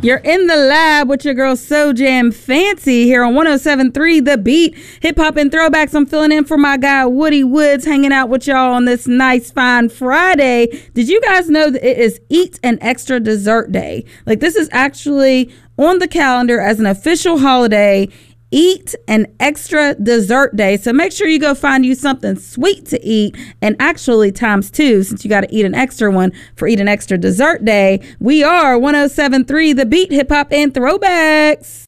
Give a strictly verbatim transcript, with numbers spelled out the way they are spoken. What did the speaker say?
You're in the lab with your girl So Jam Fancy here on one oh seven point three The Beat. Hip hop and throwbacks. I'm filling in for my guy Woody Woods, hanging out with y'all on this nice fine Friday. Did you guys know that it is Eat an Extra Dessert Day? Like, this is actually on the calendar as an official holiday. Eat an Extra Dessert Day. So make sure you go find you something sweet to eat, and actually times two, since you got to eat an extra one for Eat an Extra Dessert Day. We are one oh seven point three The Beat, hip hop and throwbacks.